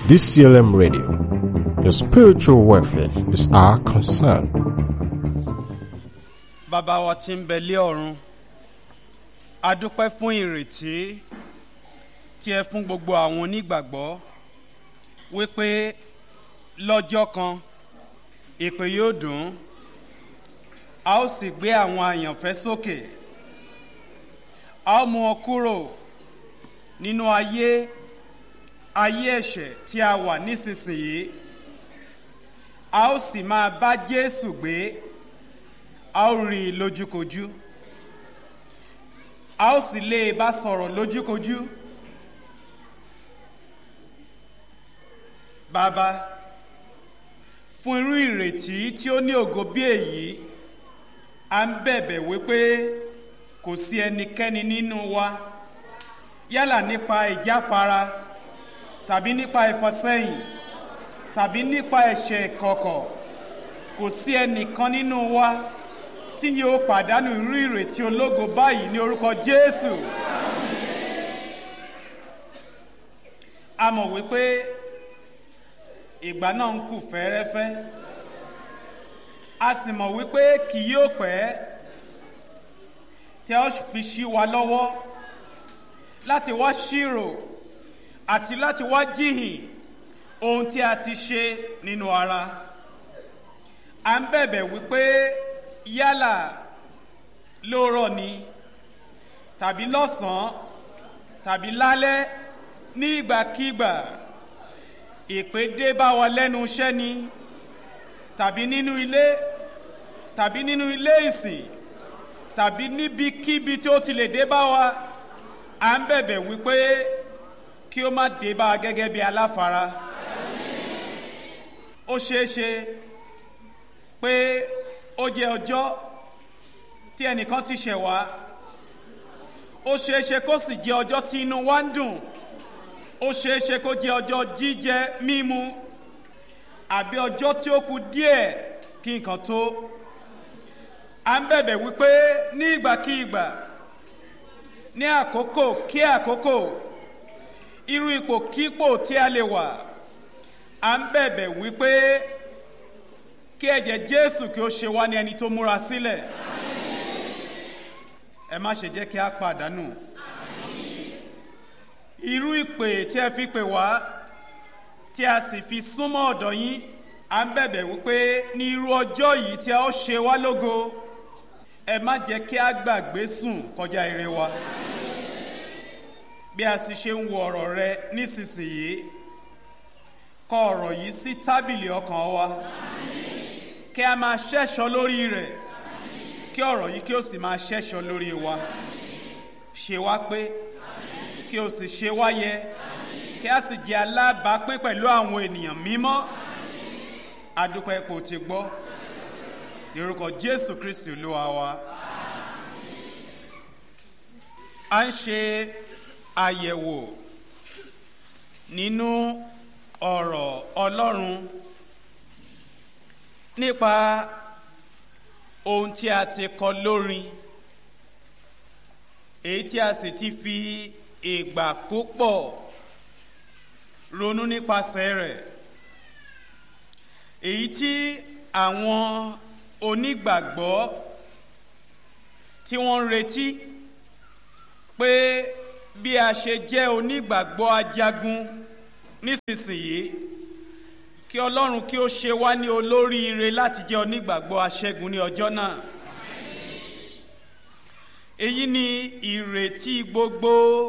DCLM Radio. Your spiritual welfare is our concern. Bàbá wa tí ń bẹ lé ọ̀run, a dúpẹ́ fún ìrètí tí ẹ fún gbogbo àwọn onígbàgbọ́ wípé lọ́jọ́ kan ìpè yóò dùn, a ó sì gbé àwọn àyànfẹ́ sókè, a ó mú wọn kúrò nínú ayé ẹ̀ṣẹ̀ tí a wà nísinsìnyí, a ó sì máa bá Jésù gbé, a ó rí i lójúkojú, a ó sì lè bá sọ̀rọ̀ lójúkojú. Bàbá, fún irú ìrètí tí ó ní ògo bí èyí, a ń bẹ̀bẹ̀ wípé kò sí ẹnikẹ́ni nínú wa, yálà nípa ìjáfara tàbí nípa ìfọsẹ́yìn tàbí nípa ẹ̀ṣẹ̀ ìkọ̀kọ̀, kò sí ẹnìkan nínú wa tí yóò pàdánù irú ìrètí ológo báyìí ní orúkọ Jésù. A mọ̀ wípé ìgbà náà ń kù fẹ́rẹ́fẹ́, a sì mọ̀ wípé kì yóò pẹ́ tí a ó fi ṣí wa lọ́wọ́ láti wá ṣírò àti láti wá jíhìn ohun tí a ti ṣe nínú ara. A ń bẹ̀bẹ̀ wípé yálà lóòrọ̀ ni tàbí lọ́sàn-án tàbí lálẹ́, ní ìgbàkígbà ìpè dé bá wa lẹ́nu iṣẹ́ ni tàbí nínú ilé tàbí nínú ilé ìsìn tàbí níbikíbi tí ó ti lè dé bá wa, à ń bẹ̀bẹ̀ wípé kí ó má dé bá a gẹ́gẹ́ bí aláfara. Ó ṣeéṣe pé ó jẹ́ ọjọ́ tí ẹnìkan ti ṣẹ̀ wá, ó ṣeéṣe kó sì jẹ́ ọjọ́ tí inú wa ń dùn, ó ṣeéṣe kó jẹ́ ọjọ́ jíjẹ mímu, àbí ọjọ́ tí ó kù díẹ̀ kí nǹkan tó. À ń bẹ̀bẹ̀ wípé ní ìgbàkígbà, ní àkókò kí àkókò, irú ipòkípò tí a lè wà, à ń bẹ̀bẹ̀ wípé kí ẹ̀jẹ̀ Jésù kí ó ṣe wá ní ẹni tó múra sílẹ̀. Ẹ má ṣe jẹ́ kí a pàdánù irú ìpè tí ẹ fi pè wá, tí a sì fi súnmọ́ ọ̀dọ̀ yín. À ń bẹ̀bẹ̀ wípé ní irú ọjọ́ yìí tí a ó ṣe wá lógo, ẹ má jẹ́ kí a gbàgbé sùn kọjá ire wa. Bí a sì ṣe ń wo ọ̀rọ̀ rẹ nísinsìnyí, kọ ọ̀rọ̀ yìí sí tábìlì ọkàn wa, kí a máa ṣẹ́ṣọ́ lórí rẹ̀, kí ọ̀rọ̀ yìí kí ó sì máa ṣẹ́ṣọ́ lórí wa. Ṣe wá pé, kí ó sì ṣe wá yẹ, kí a sì jẹ́ alábàápín pẹ̀lú àwọn ènìyàn mímọ́. A dúpẹ́ pé o ti gbọ́. Ní orúkọ Jésù Kristi Olúwa wa. A ń ṣe àyẹ̀wò nínú ọ̀rọ̀ Ọlọ́run nípa ohun tí a ti kọ lórin, èyí tí a sì ti fi ìgbà púpọ̀ ronú nípasẹ̀ rẹ̀, èyí tí àwọn onígbàgbọ́ tí wọ́n ń retí pé bí a ṣe jẹ́ onígbàgbọ́ ajagun nísinsìnyí, kí Ọlọ́run kí ó ṣe wá ní olóríire láti jẹ́ onígbàgbọ́ aṣẹ́gun ní ọjọ́ náà. Èyí ni ìrètí gbogbo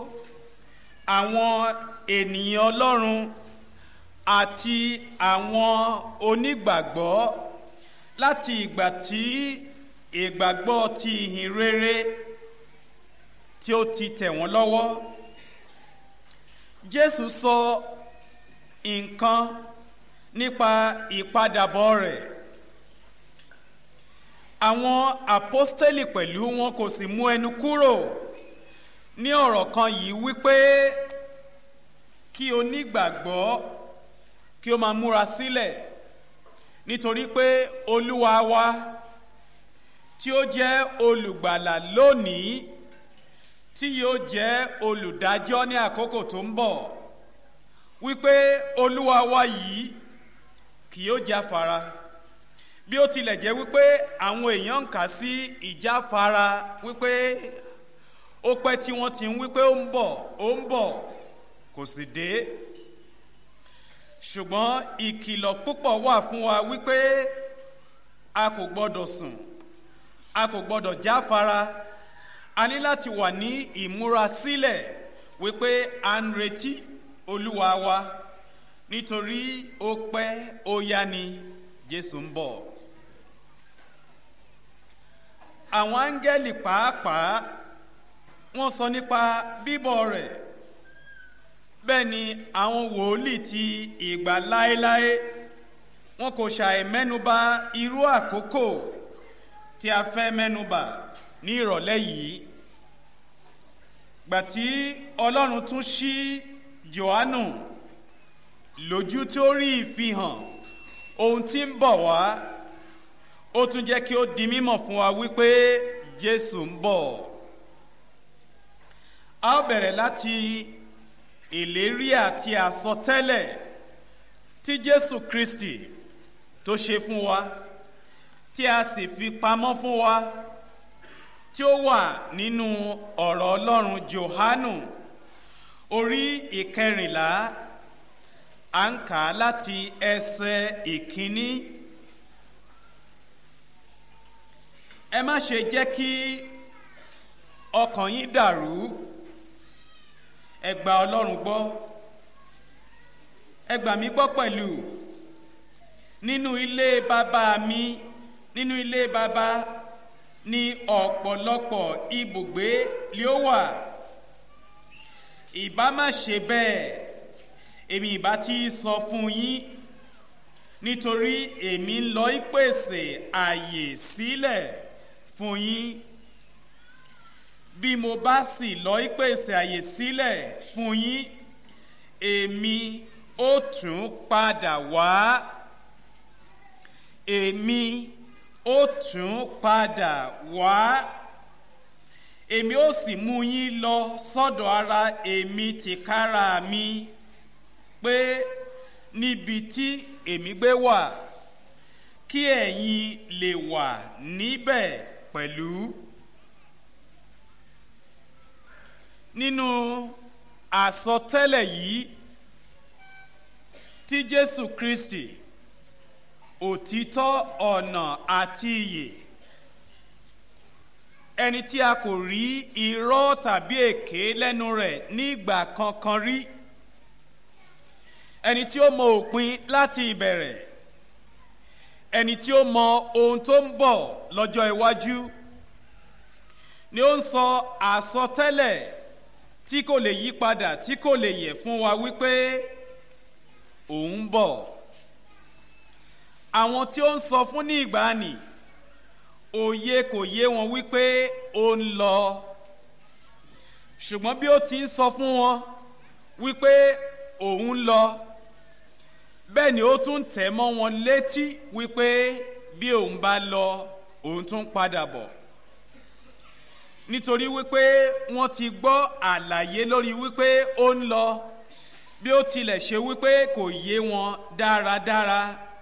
àwọn ènìyàn Ọlọ́run àti àwọn onígbàgbọ́ láti ìgbà tí ìgbàgbọ́ ti ìhìn rere tí ó ti tẹ̀ wọ́n lọ́wọ́. Jésù sọ nǹkan nípa ìpadàbọ̀ rẹ̀. Àwọn àpọ́stélì pẹ̀lú wọn kò sì mú ẹnu kúrò ní ọ̀rọ̀ kan yìí wípé kí onígbàgbọ́ kí ó máa múra sílẹ̀, nítorí pé Olúwa wa tí ó jẹ́ olùgbàlà lónìí, tí yóò jẹ́ olùdájọ́ ní àkókò tó ń bọ̀, wípé olúwa wa yìí kì yóò jáfara, bí ó tilẹ̀ jẹ́ wípé àwọn èèyàn ń kà sí ìjáfara wípé ó pẹ́ tí wọ́n ti ń wípé ó ń bọ̀ kò sì dé. Ṣùgbọ́n ìkìlọ̀ púpọ̀ wà fún wa wípé a kò gbọ́dọ̀ sùn, a kò gbọ́dọ̀ jáfara, a ní láti wà ní ìmúrasílẹ̀ wípé à ń retí olúwa wa, nítorí ó pẹ́ ó yá ni Jésù ń bọ̀. Àwọn áńgẹ́lì pàápàá wọ́n sọ nípa bíbọ̀ rẹ̀, bẹ́ẹ̀ ni àwọn wòlíì ti ìgbà láéláé wọn kò ṣàì mẹ́nubà irú àkókò tí a fẹ́ mẹ́nubà ní ìrọ̀lẹ́ yìí. Gbà tí Ọlọ́run tún ṣí Jòhánù lójú tí ó rí ìfihàn ohun tí ń bọ̀ wá, ó tún jẹ́ kí ó di mímọ̀ fún wa wípé Jésù ń bọ̀. A ó bẹ̀rẹ̀ láti ìlérí àti àsọtẹ́lẹ̀ tí Jésù Kristi tó ṣe fún wa, tí a sì fi pamọ́ fún wa, tí ó wà nínú ọ̀rọ̀ Ọlọ́run Jòhánù orí 14, à ń kà á láti ẹsẹ̀ 1. Ẹ má ṣe jẹ́ kí ọkàn yín dàrú, ẹ gba Ọlọ́run gbọ́, ẹ gbà mí gbọ́ pẹ̀lú. Nínú ilé bàbá mi, nínú ilé bàbá ní ọ̀pọ̀lọpọ̀ ibùgbé lé ó wà. Ìbá má ṣe bẹ́ẹ̀, èmi ìbá ti sọ fún yín, nítorí èmi ń lọ ìpèsè àyè sílẹ̀ fún yín. Bí mo bá sì lọ ìpèsè àyè sílẹ̀ fún yín, èmi ó tún padà wá. Èmi ó tún padà wá. Èmi ó sì mú yín lọ sọ́dọ̀ ara èmi tìkára mi, pé níbi tí èmi gbé wà, kí ẹ̀yin lè wà níbẹ̀ pẹ̀lú. Nínú àsọtẹ́lẹ̀ yìí tí Jésù Kristi, òtítọ́, ọ̀nà àti ìyè, ẹni tí a kò rí irọ́ tàbí èké lẹ́nu rẹ̀ nígbà kankan rí, ẹni tí ó mọ òpin láti ìbẹ̀rẹ̀, ẹni tí ó mọ ohun tó ń bọ̀ lọ́jọ́ iwájú, ni ó ń sọ àsọtẹ́lẹ̀ tí kò lè yí padà, tí kò lè yẹ̀ fún wa wípé òun ń bọ̀. Àwọn tí ó ń sọ fún ní ìgbàanì, òye kò yé wọn wípé ó ń lọ, ṣùgbọ́n bí ó ti ń sọ fún wọn wípé òun ń lọ, bẹ́ẹ̀ ni ó tún tẹ̀ mọ́ wọn létí wípé bí òun bá lọ, òun tún padà bọ̀. Nítorí wípé wọ́n ti gbọ́ àlàyé lórí wípé ó ń lọ, bí ó tilẹ̀ ṣe wípé kò yé wọn dáradára,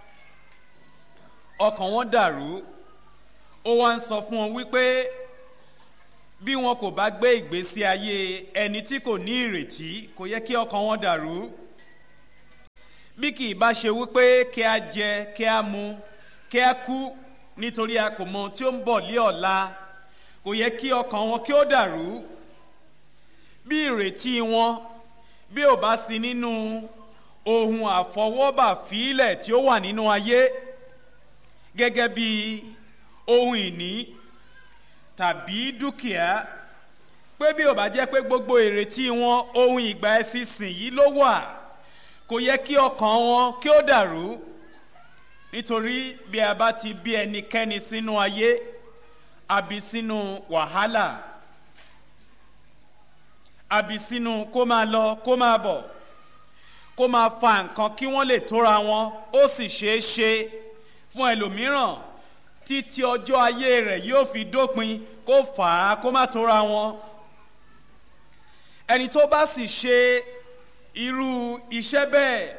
ọkàn wọn dàrú. Ó wá ń sọ fún wọn wípé bí wọn kò bá gbé ìgbésí ayé ẹni tí kò ní ìrètí, kò yẹ kí ọkàn wọn dàrú. Bí kì í bá ṣe wípé kí a jẹ, kí a mu, kí a kú, nítorí a kò mọ ohun tí ó ń bọ̀ lé ọ̀la, kò yẹ kí ọkàn wọn kí ó dàrú. Bí ìrètí wọn bí ò bá sí nínú ohun àfọwọ́bà fílẹ̀ tí ó wà nínú ayé, gẹ́gẹ́ bí ohun ìní tàbí dúkìá, pé bí ò bá jẹ́ pé gbogbo ìrètí wọn ohun ìgbà ẹ̀sìnsìn yìí ló wà, kò yẹ kí ọkàn wọn kí ó dàrú. Nítorí bí a bá ti bí ẹnikẹ́ni sínú ayé, a bí sínú wàhálà, a bí sínú kó máa lọ kó máa bọ̀, kó máa fa nǹkan kí wọ́n lè tóra wọn, ó sì ṣeé ṣe fún ẹlòmíràn títí ọjọ́ ayé rẹ̀ yóò fi dópin kó fà á kó má tóra wọn. Ẹni tó bá sì ṣe irú iṣẹ́ bẹ́ẹ̀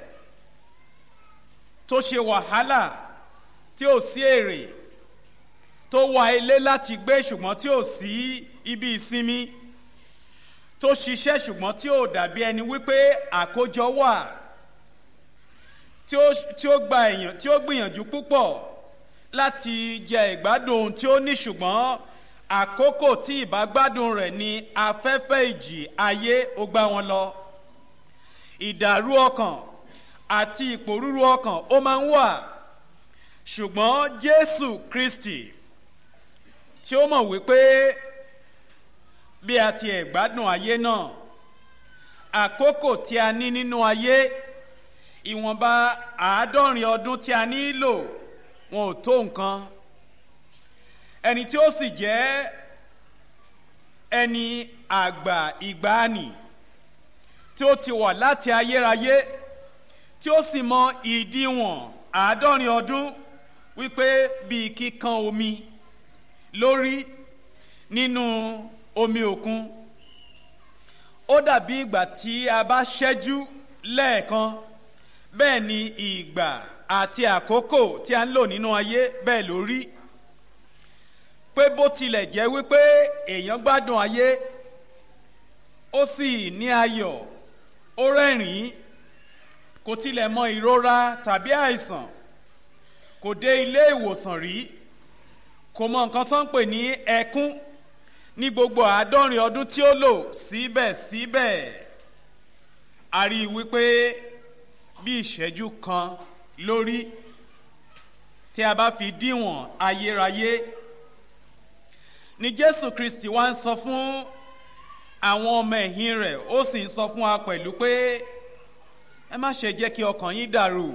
tó ṣe wàhálà tí ò sí èrè, tó wá ilé láti gbé ṣùgbọ́n tí ò sí ibi ìsinmi, tó ṣiṣẹ́ ṣùgbọ́n tí ò dàbí ẹni wípé àkójọ wà, tí ó gba èèyàn, tí ó gbìyànjú púpọ̀ láti jẹ ìgbádùn ohun tí ó ní, ṣùgbọ́n àkókò tí ìbágbádùn rẹ̀ ni afẹ́fẹ́ ìjì ayé ó gbá wọn lọ. Ìdàrú ọkàn àti ìpòrúru ọkàn ó máa ń wà, ṣùgbọ́n Jésù Kristi tí ó mọ̀ wípé bí a ti ẹ̀gbádùn ayé náà, àkókò tí a ní nínú ayé, ìwọ̀nba 70 ọdún tí a nílò wọn ò tó nǹkan. Ẹni tí ó sì jẹ́ ẹni àgbà ìgbàanì tí ó ti wà láti ayérayé, tí ó sì mọ ìdíwọ̀n 70 ọdún wípé bí kíkan omi lórí nínú omi òkun, ó dàbí ìgbà tí a bá ṣẹ́jú lẹ́ẹ̀kan, bẹ́ẹ̀ ni ìgbà àti àkókò tí a ń lò nínú ayé bẹ́ẹ̀ lórí. Pé bó tilẹ̀ jẹ́ wípé èèyàn gbádùn ayé, ó sì ní ayọ̀, ó rẹ́rìn-ín, kò tilẹ̀ mọ ìrora tàbí àìsàn, kò dé ilé ìwòsàn rí, kò mọ nǹkan tó ń pè ní ẹkún ní gbogbo 70 ọdún tí ó lò. Síbẹ̀síbẹ̀ a rí i wípé bí ìṣẹ́jú kan lórí tí a bá fi díwọ̀n ayérayé ni Jésù Kristi wá ń sọ fún àwọn ọmọ ẹ̀yìn rẹ̀, ó sì ń sọ fún wa pẹ̀lú pé ẹ má ṣe jẹ́ kí ọkàn yín dàrú.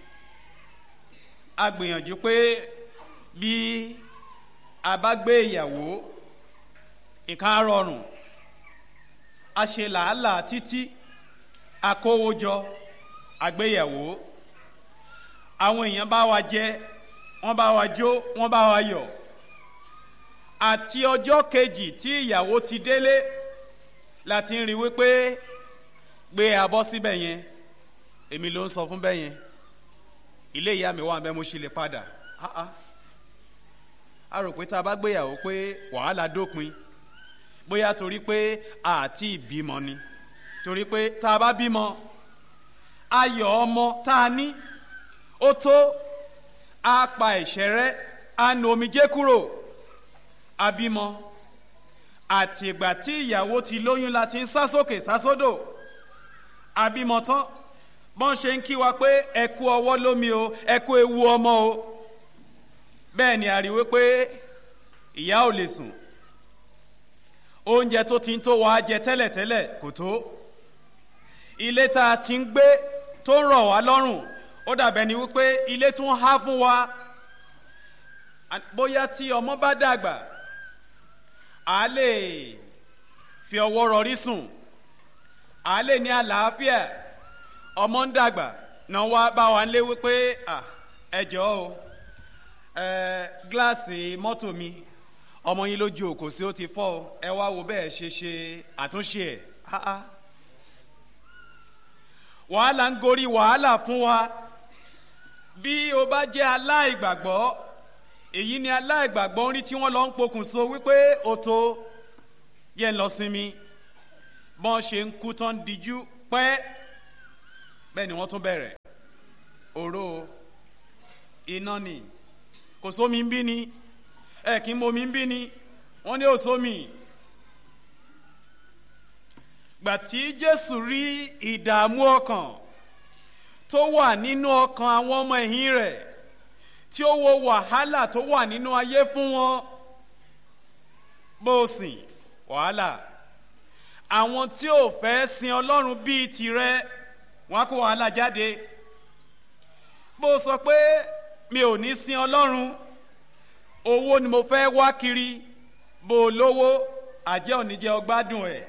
A gbìyànjú pé bí a bá gbé ìyàwó, nǹkan á rọrùn, a ṣe làálàá títí, a kówó jọ, àgbéyàwó, àwọn èèyàn bá wa jẹ, wọ́n bá wa jó, wọ́n bá wa yọ̀. Àti ọjọ́ kejì tí ìyàwó ti délé láti ń rí wípé gbé abọ́ síbẹ̀ yẹn, èmi ló ń sọ fún bẹ́ẹ̀ yẹn, ilé ìyá mi wà ń bẹ, mo ṣì lè padà. A rò pé tá a bá gbéyàwó pé wàhálà dópin, bóyá torí pé àti ìbímọ ni, torí pé tá a bá bímọ, ayọ̀ ọmọ tá a ní ó tó, á pa ẹ̀ṣẹ̀ rẹ́, á nu omijé kúrò. Abímọ àti ìgbà tí ìyàwó ti lóyún la ti ń sá sókè sá sódò. Abímọ tán, bọ́n ṣe ń kí wa pé ẹ kú ọwọ́ lómi o, ẹ kú ewu ọmọ o, bẹ́ẹ̀ ni a rí wípé ìyá ò lè sùn, oúnjẹ tó ti ń tó wa jẹ tẹ́lẹ̀tẹ́lẹ̀ kò tó, ilé tá a ti ń gbé tó ń rọ̀ wá lọ́rùn, ó dàbẹ̀ ni wípé ilé tún há fún wa. Bóyá tí ọmọ bá dàgbà, a lè fi ọwọ́ rọrí sùn, a lè ní àlàáfíà. Ọmọ ń dàgbà náà wá bá wa lé wípé ẹ jọ̀ọ́ o, gíláàsì mọ́tò mi, ọmọ yín lójú òkò sí ó ti fọ́ o, ẹ wá wo bẹ́ẹ̀ ṣe àtúnṣe ẹ̀. Wàhálà ń gorí wàhálà fún wa. Bí o bá jẹ́ aláìgbàgbọ́, èyí ni aláìgbàgbọ́ ń rí tí wọ́n lọ ń pokùnso wípé ó tó, yẹ ń lọ sinmi. Bọ́n ṣe ń kú tán díjú pẹ́, bẹ́ẹ̀ ni wọ́n tún bẹ̀rẹ̀. Òró iná ni, kò sómi ń bí ni, kí n momi ń bí ni, wọ́n ní ò sómi. Gbà tí Jésù rí ìdààmú ọkàn tó wà nínú ọkàn àwọn ọmọ ẹ̀yìn rẹ̀, tí ó wo wàhálà tó wà nínú ayé fún wọn, bó sìn wàhálà, àwọn tí ò fẹ́ sin Ọlọ́run bíi tirẹ̀, wọ́n á kó wàhálà jáde. Bó sọ pé mi ò ní sin Ọlọ́run, owó ni mo fẹ́ wá kiri, bó lówó àjẹ́ òní jẹ́ ọgbádùn ẹ̀.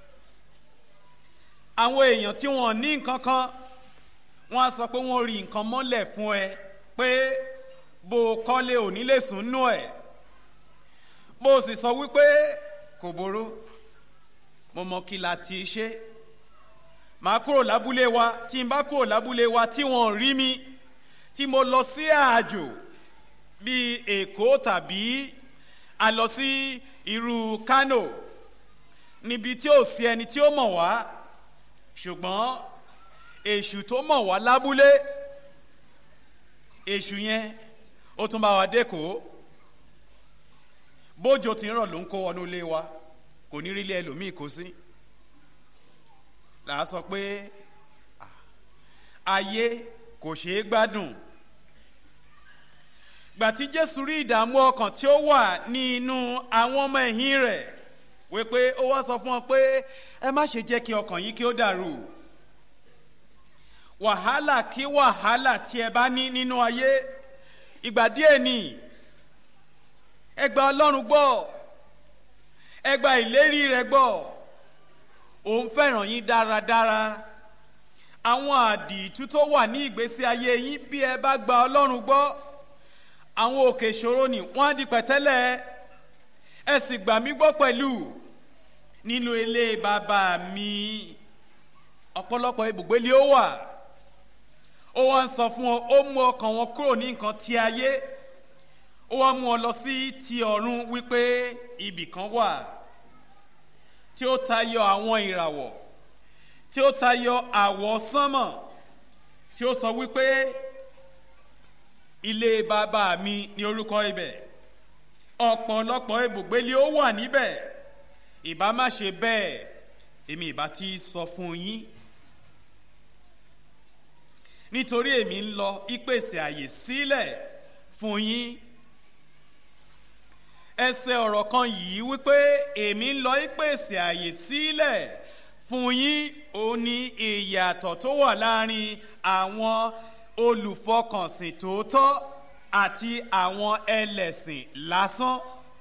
Àwọn èèyàn tí wọ́n ní nǹkan kan, wọ́n á sọ pé wọ́n rí nǹkan mọ́lẹ̀ fún ẹ, pé bó kọ́lé òní lè sùn nú ẹ̀. Bó sì sọ wípé kò boró, mo mọ kí la ti ṣe, màá kúrò lábúlé wa, tí n bá kúrò lábúlé wa tí wọ́n rí mi, tí mo lọ sí àjò bíi Èkó tàbí a lọ sí irú Kánò níbi tí ò sí ẹni tí ó mọ̀ wá, ṣùgbọ́n èṣù tó mọ̀ wá lábúlé, èṣù yẹn ó tún bá wa dẹ́kọ̀ọ́. Bójò tí ń rọ̀ ló ń kó wọnú ilé wa, kò ní rí ilé ẹlòmíì kó sí. Làá sọ pé ayé kò ṣeé gbádùn. Gbà tí Jésù rí ìdààmú ọkàn tí ó wà nínú àwọn ọmọ ẹ̀yìn rẹ̀, wípé ó wá sọ fún wọn pé ẹ má ṣe jẹ́ kí ọkàn yín kí ó dàrú. Wàhálà kí wàhálà tí ẹ bá ní nínú ayé, ìgbà díẹ̀ ni. Ẹ gba Ọlọ́run gbọ́, ẹ gba ìlérí rẹ̀ gbọ́. Òun fẹ́ràn yín dáradára. Àwọn àdììtú tó wà ní ìgbésí ayé yín, bí ẹ bá gba Ọlọ́run gbọ́, àwọn òkè ìṣòro ni wọ́n á di pẹ̀tẹ́lẹ̀. Ẹ sì gbà mí gbọ́ pẹ̀lú. Nínú ilé bàbá mi ọ̀pọ̀lọpọ̀ ibùgbé ni ó wà. Ó wá ń sọ fún ọ, ó mú ọkàn wọn kúrò ní nǹkan ti ayé, ó wá mú ọ lọ sí ti ọ̀run, wípé ibì kan wà tí ó tayọ àwọn ìràwọ̀, tí ó tayọ àwọ̀ sánmọ̀, tí ó sọ wípé ilé bàbá mi ní orúkọ ibẹ̀. Ọ̀pọ̀lọpọ̀ ibùgbé ni ó wà níbẹ̀. Ìbá má ṣe bẹ́ẹ̀, èmi ìbá ti sọ fún yín. Nítorí èmi ń lọ ìpèsè àyè sílẹ̀ fún yín. Ẹsẹ̀ ọ̀rọ̀ kan yìí wípé èmi ń lọ ìpèsè àyè sílẹ̀ fún yín, ó ní ìyàtọ̀ tó wà láàrin àwọn olùfọkànsìn tòótọ́ àti àwọn ẹlẹ́sìn lásán.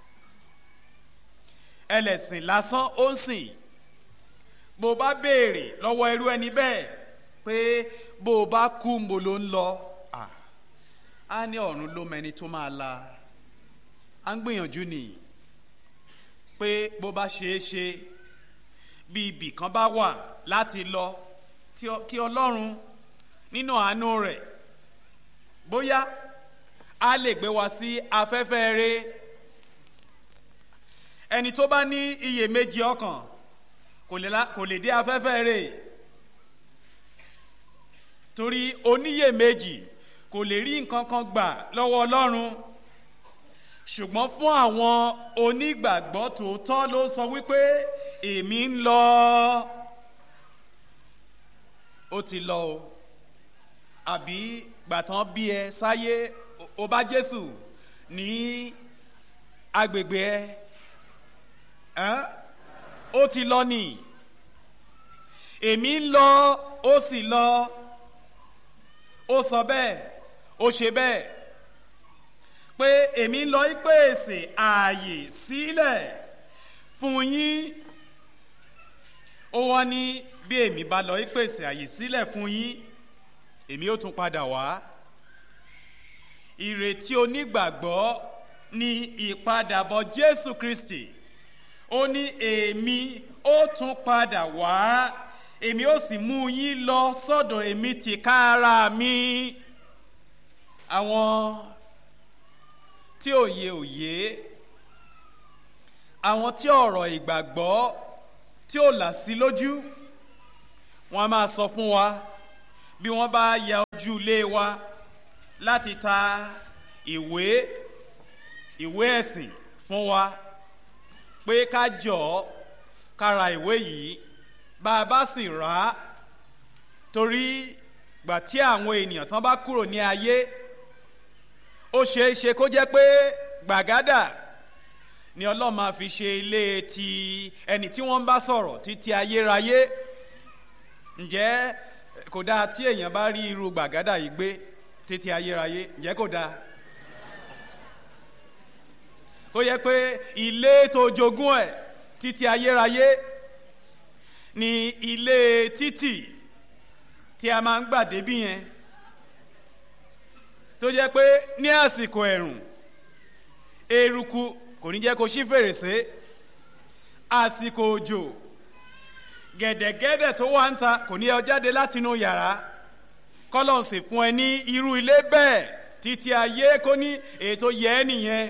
Ẹlẹ́sìn lásán ó ń sìn. Bó bá béèrè lọ́wọ́ irú ẹni bẹ́ẹ̀ pé bó bá kú mo ló ń lọ, á ní ọ̀run ló mẹni tó máa la. À ń gbìyànjú ni pé bó bá ṣeé ṣe bí ibì kan bá wà láti lọ, kí Ọlọ́run nínú àánú rẹ̀ bóyá a lè gbé wa sí afẹ́fẹ́ rere. Ẹni tó bá ní iyèméjì ọkàn kò lè dé afẹ́fẹ́ rere, torí oníyèméjì kò lè rí nǹkan kan gbà lọ́wọ́ Ọlọ́run. Ṣùgbọ́n fún àwọn onígbàgbọ́ tòótọ́ ló sọ wípé èmi ń lọ. Ó ti lọ o. Àbí gbàtàn bí ẹ sáyé, ó bá Jésù ní agbègbè ẹ, ó ti lọ ni. Èmi ń lọ, ó sì lọ. Ó sọ bẹ́ẹ̀, ó ṣe bẹ́ẹ̀, pé èmi ń lọ ìpèsè ààyè sílẹ̀ fún yín. Ó wá ní bí èmi bá lọ ìpèsè ààyè sílẹ̀ fún yín, èmi ó tún padà wá. Ìrètí onígbàgbọ́ ní ìpadàbọ̀ Jésù Kristi. Ó ní èmi ó tún padà wá, èmi ó sì mú yín lọ sọ́dọ̀ èmi tìkára mi. Àwọn tí òye, àwọn tí ọ̀rọ̀ ìgbàgbọ́ tí ó là sí lójú, wọ́n máa sọ fún wa bí wọ́n bá ya ojú ilé wa láti ta ìwé ẹ̀sìn fún wa, pé ká jọ̀ọ́ ká ra ìwé yìí. Bá a bá sì rà á, torí gbà tí àwọn ènìyàn tán bá kúrò ní ayé, ó ṣeé ṣe kó jẹ́ pé gbàgádà ni Ọlọ́run máa fi ṣe ilé ti ẹni tí wọ́n ń bá sọ̀rọ̀ títí ayérayé. Ǹjẹ́ kò dáa tí èèyàn bá rí irú gbàgádà yìí gbé títí ayérayé? Ǹjẹ́ kò dáa? Ó yẹ pé ilé tó jogún ẹ̀ títí ayérayé ni ilé títì tí a máa ń gbà débí yẹn, tó jẹ́ pé ní àsìkò ẹ̀rùn eruku kò ní jẹ́ kó ṣí fèrèsé, àsìkò òjò gẹ̀dẹ̀gẹ̀dẹ̀ tó wà ń ta kò ní ọ jáde látinú yàrá kọ́lọ́n sì fún ẹ ní irú ilé bẹ́ẹ̀ títí ayé kó ní ètò yẹ ẹ́ nìyẹn.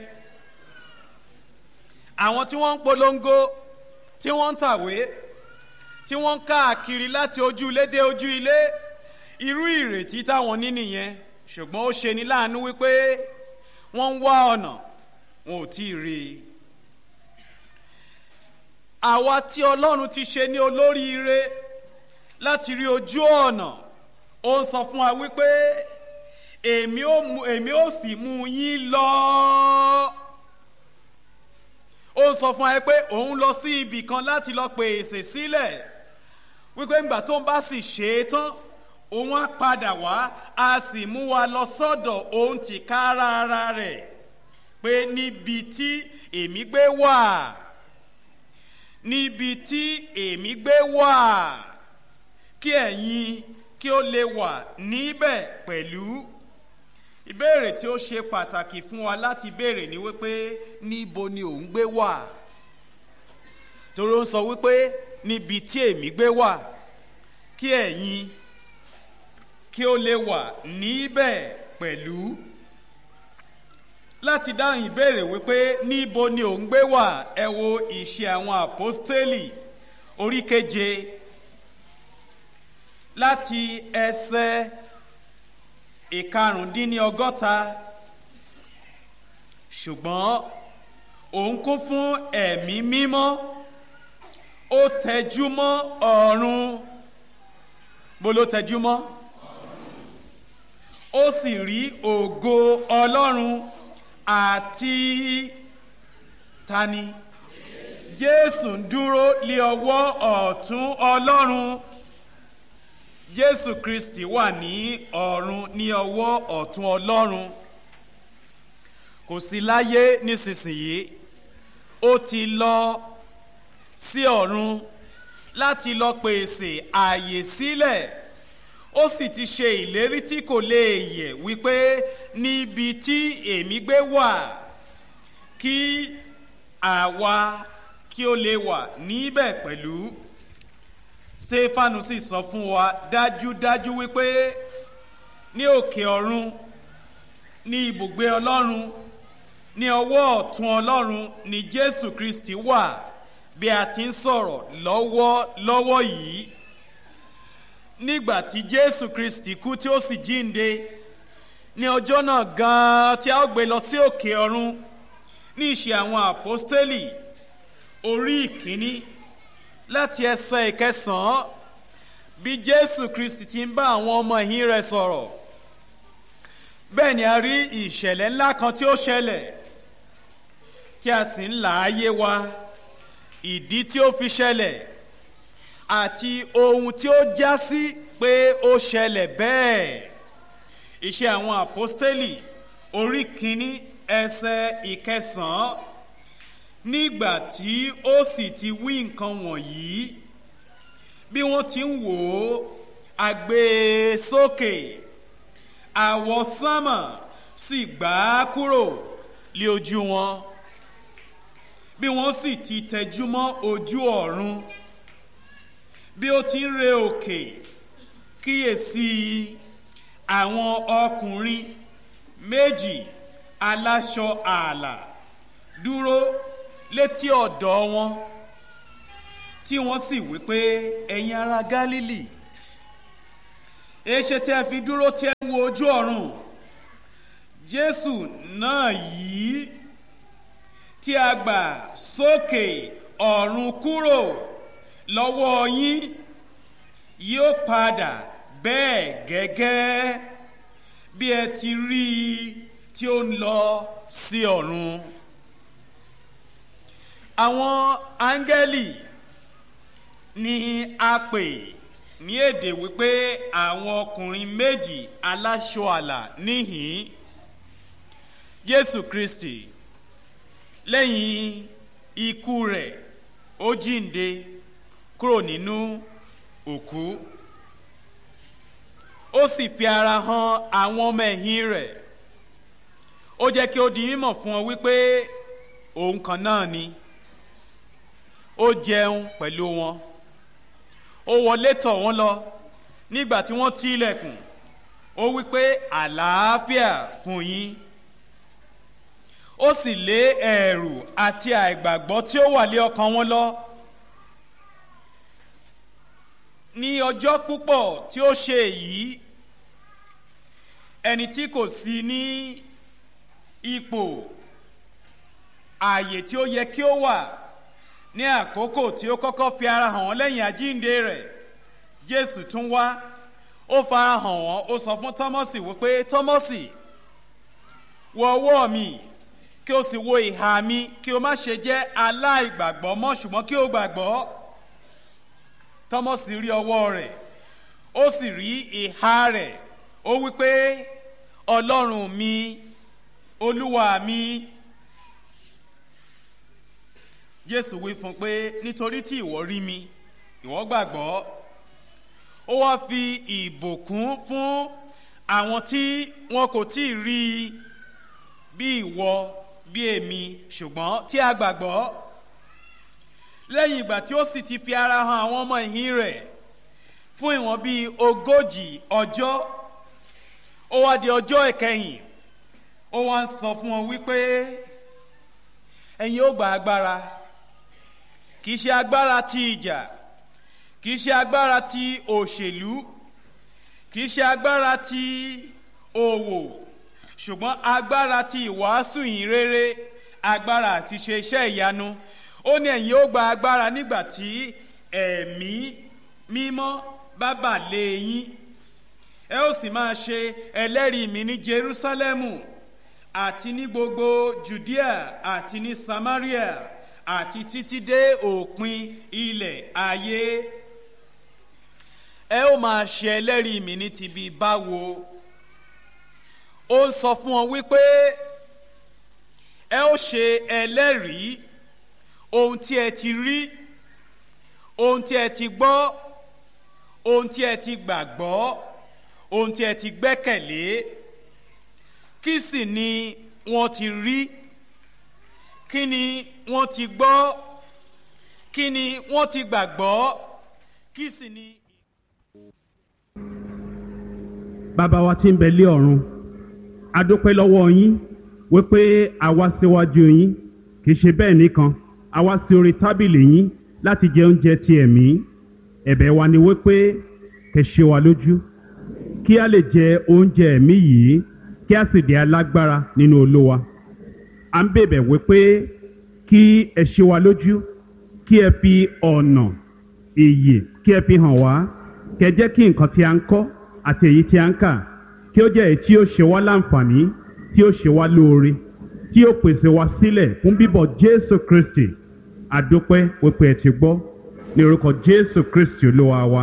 àwọn tí wọ́n ń polongo tí wọ́n ń tàwé tí wọ́n ń káàkiri láti ojú ilé dé ojú ilé irú ìrètí táwọn ní nìyẹn, ṣùgbọ́n ó ṣe ní láàánú wípé wọ́n ń wá ọ̀nà wọn ò tí ì rí i. àwa tí Ọlọ́run ti ṣe ní olóríire láti rí ojú ọ̀nà, ó ń sọ fún wa wípé èmi ó sì mú yín lọ. ó ń sọ fún wa pé òun lọ sí ibì kan láti lọ pèsè sílẹ̀ wípé ńgbà tó ń bá sì ṣe é tán òun á padà wá a sì mú wa lọ sọ́dọ̀ òun tìkára ara rẹ̀ pé níbi tí èmi gbé wà, níbi tí èmi gbé wà kí ẹ̀yin kí ó lè wà níbẹ̀ pẹ̀lú. ìbéèrè tí ó ṣe pàtàkì fún wa láti béèrè ni wípé níbo ni òun gbé wà, torí ó ń sọ wípé níbi tí èmi gbé wà kí ẹ̀yin kí ó lè wà níbẹ̀ pẹ̀lú. láti dáhùn ìbéèrè wípé níbo ni òun gbé wà, ẹ wo Ìṣe àwọn Àpọ́stélì orí 7 láti ẹsẹ̀ 65. ṣùgbọ́n òun kún fún ẹ̀mí mímọ́, ó tẹjú mọ́ ọ̀run. bó ló tẹjú mọ́? ó sì rí ògo Ọlọ́run àti tani? Jésù ń dúró lé ọwọ́ ọ̀tún Ọlọ́run. Jésù Kristi wà ní ọ̀run ní ọwọ́ ọ̀tún Ọlọ́run. kò sí láyé nísinsìnyí, ó ti lọ sí ọ̀run láti lọ pèsè ààyè sílẹ̀. ó sì ti ṣe ìlérí tí kò lè yẹ̀ wípé níbi tí èmi gbé wà kí àwa kí ó lè wà níbẹ̀ pẹ̀lú. Stefanu sì sọ fún wa dájúdájú wípé ní òkè ọ̀run ní ibùgbé Ọlọ́run ní ọwọ́ ọ̀tún Ọlọ́run ni Jésù Kristi wà bí a ti ń sọ̀rọ̀ lọ́wọ́ yìí. nígbà tí Jésù Kristi kú tí ó sì jíǹde ní ọjọ́ náà gan-an tí a ó gbé lọ sí òkè ọ̀run ní Ìṣe àwọn Àpọ́stélì orí 1 láti ẹsẹ̀ 9 bí Jésù Kristi ti ń bá àwọn ọmọ ẹ̀yìn rẹ̀ sọ̀rọ̀. bẹ́ẹ̀ ni a rí ìṣẹ̀lẹ̀ ńlá kan tí ó ṣẹlẹ̀ tí a sì ń là á yé wa ìdí tí ó fi ṣẹlẹ̀ àti ohun tí ó já sí pé ó ṣẹlẹ̀ bẹ́ẹ̀. Ìṣe àwọn Àpọ́stélì orí 1 ẹsẹ̀ 9. nígbà tí ó sì ti wí nǹkan wọ̀nyí, bí wọ́n ti ń wò ó, a gbé e sókè, àwọsánmà sì gbà á kúrò lé ojú wọn. bí wọ́n sì ti tẹjú mọ́ ojú ọ̀run, bí ó ti ń re òkè, kíyèsí àwọn ọkùnrin 2 aláṣọ ààlà dúró létí ọ̀dọ̀ wọn, tí wọ́n sì wí pé ẹ̀yin ará Gálílì, èéṣe tí ẹ fi dúró tí ẹ ń wo ojú ọ̀run? Jésù náà yìí tí a gbà sókè ọ̀run kúrò lọ́wọ́ yín yóò padà bẹ́ẹ̀ gẹ́gẹ́ bí ẹ ti rí i tí ó ń lọ sí ọ̀run. Àwọn áńgẹ́lì ni a pè ní èdè wípé àwọn ọkùnrin 2 aláṣọ àlà níhìn. Jésù Kristi lẹ́yìn ikú rẹ̀ ó jíǹde kúrò nínú òkú, ó sì fi ara hàn àwọn ọmọ ẹ̀yìn rẹ̀. ó jẹ́ kí ó di mímọ̀ fún wọn wípé òun kan náà ni. ó jẹun pẹ̀lú wọn, ó wọlé tọ̀ wọ́n lọ nígbà tí wọ́n ti ilẹ̀kùn ó wí pé àlàáfíà fún yín. Ó sì lé ẹ̀rù àti àìgbàgbọ́ tí ó wà lé ọkàn wọn lọ. Ní ọjọ́ púpọ̀ tí ó ṣe èyí, ẹni tí kò sí ní ipò ààyè tí ó yẹ kí ó wà ní àkókò tí ó kọ́kọ́ fi ara hàn wọ́n lẹ́yìn àjíǹde rẹ̀, Jésù tún wá, ó fara hàn wọ́n, ó sọ fún Tọ́mọ́sì wípé Tọ́mọ́sì, wo ọwọ́ mi kí o sì wo ìhà mi, kí o má ṣe jẹ́ aláìgbàgbọ́ mọ́ ṣùgbọ́n kí o gbàgbọ́. Tọ́mọ́sì rí ọwọ́ rẹ̀, ó sì rí ìhà rẹ̀, ó wí pé Ọlọ́run mi, Olúwa mi. Jésù wí fún pé nítorí tí ìwọ rí mi, ìwọ gbàgbọ́. Ó wá fi ìbùkún fún àwọn tí wọn kò tí ì rí i bí ìwọ, bí èmi, ṣùgbọ́n tí a gbàgbọ́. Lẹ́yìn ìgbà tí ó sì ti fi ara hàn àwọn ọmọ ẹ̀yìn rẹ̀ fún ìwọ̀n bíi 40 ọjọ́, ó wá di ọjọ́ ìkẹyìn, ó wá ń sọ fún wọn wípé ẹ̀yin ó gba agbára, kìí ṣe agbára ti ìjà, kìí ṣe agbára ti òṣèlú, kìí ṣe agbára ti òwò, ṣùgbọ́n agbára ti ìwàásù ìyìn rere, agbára àti ṣe iṣẹ́ ìyanu. Ó ní ẹ̀yin ó gba agbára nígbà tí ẹ̀mí mímọ́ bá bà lé yín. Ẹ ó sì máa ṣe ẹlẹ́rìí mi ní Jerúsálẹ́mù àti ní gbogbo Jùdíà àti ní Samaria àti títí dé òpin ilẹ̀ ayé. Ẹ ó máa ṣe ẹlẹ́rìí mi ní ti bí báwo. Ó ń sọ fún ọ wípé ẹ ó ṣe ẹlẹ́rìí ohun tí ẹ ti rí, ohun tí ẹ ti gbọ́, ohun tí ẹ ti gbàgbọ́, ohun tí ẹ ti gbẹ́kẹ̀lé. Kí sì ni wọ́n ti rí? Kí ni wọ́n ti gbọ́? Kí ni wọ́n ti gbàgbọ́? Kí sì ni. Bàbá wa tí ń bẹ lé ọ̀run, a dúpẹ́ lọ́wọ́ yín wípé a wá síwájú yín, kì í ṣe bẹ́ẹ̀ nìkan, a wá sí orí tábìlì yín láti jẹ oúnjẹ ti ẹ̀mí. Ẹ̀bẹ̀ wa ni wípé kẹ́ ṣe wa lójú, kí a lè jẹ oúnjẹ ẹ̀mí yìí, kí a sì di alágbára nínú Olúwa. À ń bẹ̀bẹ̀ wípé kí ẹ ṣe wa lójú, kí ẹ fi ọ̀nà ìyè kí ẹ fi hàn wá, kẹ́ jẹ́ kí nǹkan tí a ń kọ́ àti èyí tí a ń kà kí ó jẹ́ èyí tí ó ṣe wá láǹfààní, tí ó ṣe wá lóore, tí ó pèsè wá sílẹ̀ fún bíbọ̀ Jésù Kristi. A dúpẹ́ wípé ẹ ti gbọ́, ní orúkọ Jésù Kristi Olúwa wa.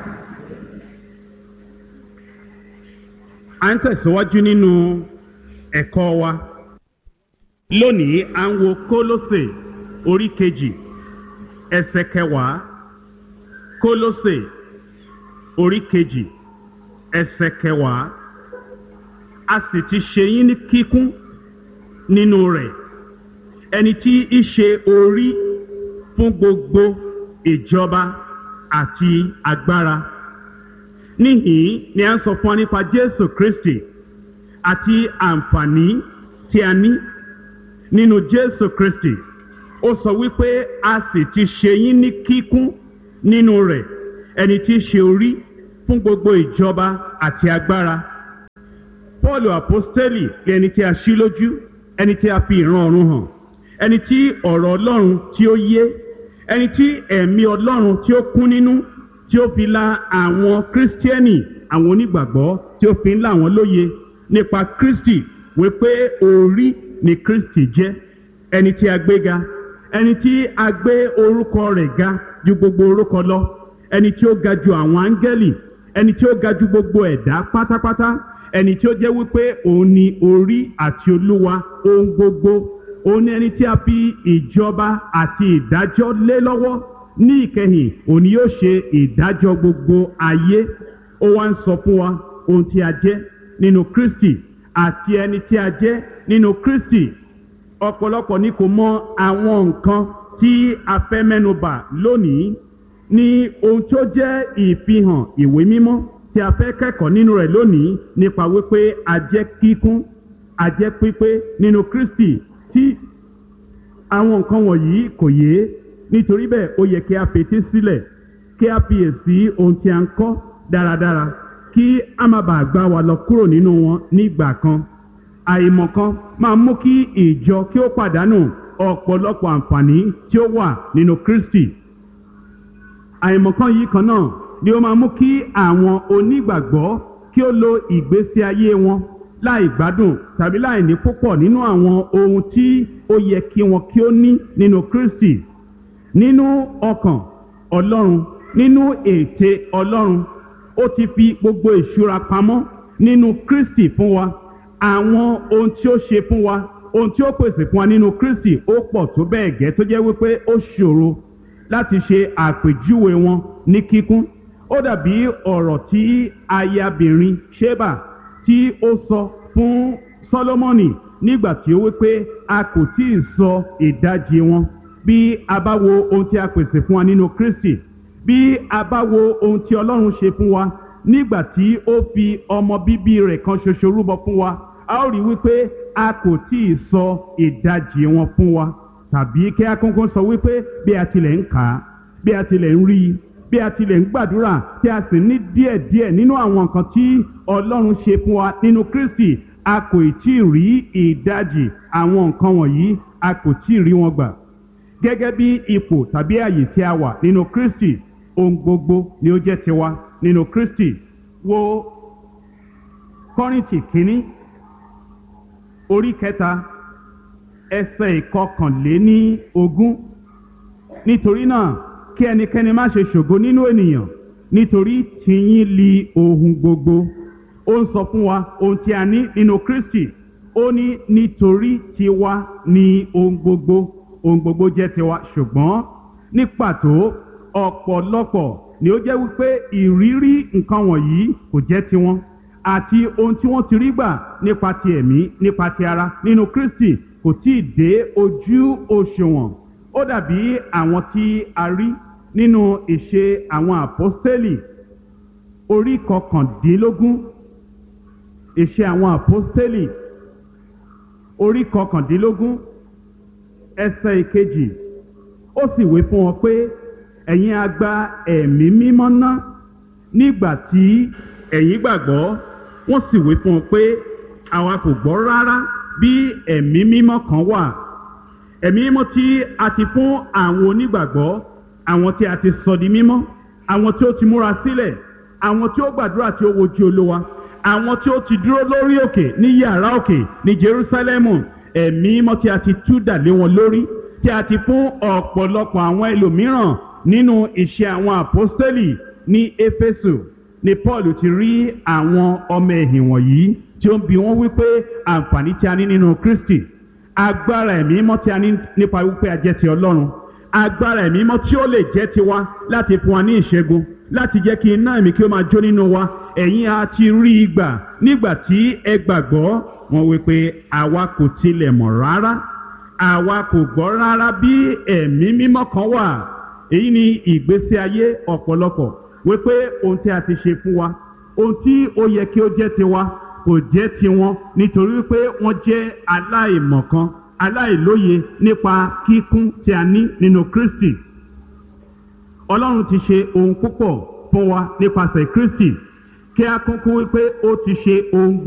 À ń tẹ̀síwájú nínú ẹ̀kọ́ wa. Lónìí à ń wo Kólósè orí 2 ẹsẹ̀ 10. Kólósè orí 2 ẹsẹ̀ 10. A sì ti ṣe yín ní kíkún nínú rẹ̀, ẹni tí í ṣe orí fún gbogbo ìjọba àti agbára. Níhìn ni a ń sọ fún wa nípa Jésù Kristi àti àǹfààní tí a ní nínú Jésù Kristi. Ó sọ wípé a sì ti ṣe yín ní kíkún nínú rẹ̀, ẹni tí í ṣe orí fún gbogbo ìjọba àti agbára. Pọ́ọ̀lù àpọ́stélì lẹni tí a ṣí lójú, ẹni tí a fi ìran ọ̀run hàn, ẹni tí ọ̀rọ̀ Ọlọ́run tí ó yé, ẹni tí ẹ̀mí Ọlọ́run tí ó kún nínú, tí ó fi la àwọn kírísítíẹ́nì, àwọn onígbàgbọ́, tí ó fi ń là wọ́n lóye nípa Kristi wípé orí ni Kristi jẹ́, ẹni tí a gbé ga, ẹni tí a gbé orúkọ rẹ̀ ga ju gbogbo orúkọ lọ, ẹni tí ó ga ju àwọn áńgẹ́lì, ẹni tí ó ga ju gbogbo ẹ̀dá pátápátá, ẹni tí ó jẹ́ wípé òun ni orí àti olúwa ohun gbogbo. Òun ni ẹni tí a fi ìjọba àti ìdájọ́ lé lọ́wọ́. Ní ìkẹyìn òun ni yóò ṣe ìdájọ́ gbogbo ayé. Ó wá ń sọ fún wa ohun tí a jẹ́ nínú Kristi àti ẹni tí a jẹ́ nínú Kristi. Ọ̀pọ̀lọpọ̀ ni kò mọ àwọn nǹkan tí a fẹ́ mẹ́nubà lónìí. ni ohun tó jẹ́ ìfihàn ìwé mímọ́ tí a fẹ́ kẹ́kọ̀ọ́ nínú rẹ̀ lónìí nípa wípé a jẹ́ kíkún a jẹ́ pípé nínú Kristi. Tí àwọn nǹkan wọ̀nyí kò yé, nítorí bẹ́ẹ̀ ó yẹ kí a fetí sílẹ̀ kí a fiyèsí ohun tí a ń kọ́ dáradára kí a má bàa gbá wa lọ kúrò nínú wọn nígbà kan. Àìmọ̀kan máa mú kí ìjọ kí ó pàdánù ọ̀pọ̀lọpọ̀ àǹfààní tí ó wà nínú Kristi. Àìmọ̀kan yìí kan náà ni ó máa mú kí àwọn onígbàgbọ́ kí ó lo ìgbésí ayé wọn láì gbádùn tàbí láì ní púpọ̀ nínú àwọn ohun tí ó yẹ kí wọn kí ó ní nínú Kristi. Nínú ọkàn Ọlọ́run, nínú ète Ọlọ́run, ó ti fi gbogbo ìṣúra pamọ́ nínú Kristi fún wa. Àwọn ohun tí ó ṣe fún wa, ohun tí ó pèsè fún wa nínú Kristi ó pọ̀ tó bẹ́ẹ̀ gẹ́ tó jẹ́ wípé ó ṣòro láti ṣe àpèjúwe wọn ní kíkún. Ó dàbí ọ̀rọ̀ tí ayabìnrin Ṣébà tí ó sọ fún Sólómọ́nì nígbà tí ó wípé a kò tí ì sọ ìdajì wọn. Bí a bá wo ohun tí a pèsè fún wa nínú Kristi, bí a bá wo ohun tí Ọlọ́run ṣe fún wa nígbà tí ó fi ọmọ bíbí rẹ̀ kan ṣoṣo rúbọ fún wa, a ó rí wípé a kò tí ì sọ ìdajì wọn fún wa. Tàbí kí a kúnkún sọ wípé bí a tilẹ̀ ń kà á, bí a tilẹ̀ ń rí i, bí a tilẹ̀ ń gbàdúrà tí a sì ní díẹ̀díẹ̀ nínú àwọn nǹkan tí Ọlọ́run ṣe fún wa nínú Kristi, a kò tí ì rí ìdajì àwọn nǹkan wọ̀nyí, a kò tí ì rí wọn gbà. Gẹ́gẹ́ bí ipò tàbí àyè tí a wà nínú Kristi, ohun gbogbo ni ó jẹ́ tiwa nínú Kristi. Wo Kọ́ríńtì kínní orí 3 ẹsẹ̀ 21. Nítorí náà kí ẹnikẹ́ni má ṣe ṣògo nínú ènìyàn, nítorí tìyín li ohun gbogbo. Ó ń sọ fún wa ohun tí a ní nínú Kristi. Ó ní nítorí tiwa ni ohun gbogbo. Ohun gbogbo jẹ́ tiwa, ṣùgbọ́n ní pàtó ọ̀pọ̀lọpọ̀ ni ó jẹ́ wípé ìrírí nǹkan wọ̀nyí kò jẹ́ tiwọn, àti ohun tí wọ́n ti rí gbà nípa ti ẹ̀mí, nípa ti ara nínú Kristi kò tí ì dé ojú òṣùwọ̀n. Ó dàbí àwọn tí a rí nínú ìṣe àwọn àpọ́stélì orí 19. Ìṣe àwọn àpọ́stélì orí 19 ẹsẹ̀ 2. Ó sì wí fún wọn pé ẹ̀yin a gba ẹ̀mí mímọ́ náà nígbà tí ẹ̀yin gbàgbọ́. Wọ́n sì wí fún wọn pé àwa kò gbọ́ rárá bí ẹ̀mí mímọ́ kan wà. Ẹ̀mí mímọ́ tí a ti fún àwọn onígbàgbọ́, àwọn tí a ti sọ di mímọ́, àwọn tí ó ti múra sílẹ̀, àwọn tí ó gbàdúrà tí ó wojú Olúwa, àwọn tí ó ti dúró lórí òkè ní yàrá òkè ní Jerúsálẹ́mù. Ẹ̀mí mímọ́ tí a ti tú dà lé wọn lórí, tí a ti fún ọ̀pọ̀lọpọ̀ àwọn ẹlòmíràn nínú iṣẹ́ àwọn àpọ́stélì. Ní Éfésù ni Paul ti rí àwọn ọmọ ẹ̀yìn wọ̀nyí tí ó ń bi wọ́n wípé àǹfààní tí a ní nínú Kristi, agbára ẹ̀mí mímọ́ tí a ní nípa wípé a jẹ́ ti Ọlọ́run, agbára ẹ̀mí mímọ́ tí ó lè jẹ́ tiwa láti fún wa ní ìṣẹ́gun, láti jẹ́ kí iná ẹ̀mí kí ó máa jó nínú wa. Ẹ̀yin a ti rí i gbà nígbà tí ẹ gbàgbọ́. Wọ́n wípé àwa kò tilẹ̀ mọ̀ rárá, àwa kò gbọ́ rárá bí ẹ̀mí mímọ́ kan wà. Èyí ni ìgbésí ayé ọ̀pọ̀lọpọ̀, wípé ohun tí a ti ṣe fún wa, ohun tí ó yẹ kí ó jẹ́ tiwa kò jẹ́ tiwọn, nítorí wípé wọ́n jẹ́ aláìmọ̀kan, aláìlóye nípa kíkún tí a ní nínú Kristi. Ọlọ́run ti ṣe ohun púpọ̀ fún wa nípasẹ̀ Kristi, kí a kúnkún wípé ó ti ṣe ohun